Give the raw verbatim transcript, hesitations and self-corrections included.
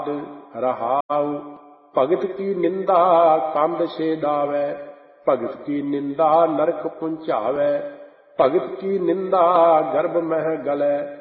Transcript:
रहाऊ। भगत की निंदा कंध छेदावै, भगत की निंदा नरक पुंचावै। भगत की निंदा गर्भ मह गलै,